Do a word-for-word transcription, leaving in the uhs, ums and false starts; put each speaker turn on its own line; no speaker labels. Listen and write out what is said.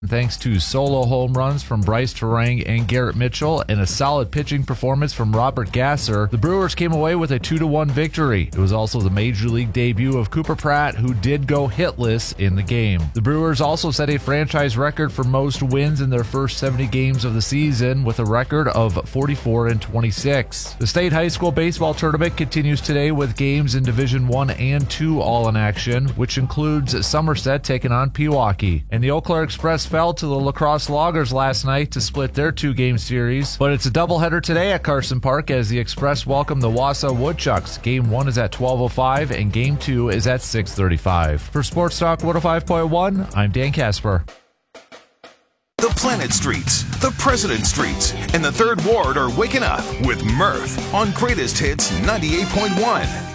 thanks to solo home runs from Bryce Terang and Garrett Mitchell and a solid pitching performance from Robert Gasser, the Brewers came away with a two to one victory. It was also the Major League debut of Cooper Pratt, who did go hitless in the game. The Brewers also set a franchise record for most wins in their first seventy games of the season with a record of forty-four and twenty-six. The state high school baseball tournament continues today with games in Division one and two all in action, which includes Somerset taking on Pewaukee. And the Eau Claire Express fell to the La Crosse Loggers last night to split their two-game series, but it's a doubleheader today at Carson Park as the Express welcome the Wausau Woodchucks. Game one is at twelve oh five and Game two is at six thirty-five. For Sports Talk one oh five point one, I'm Dan Casper.
The Planet Streets, the President Streets, and the Third Ward are waking up with mirth on Greatest Hits ninety-eight point one.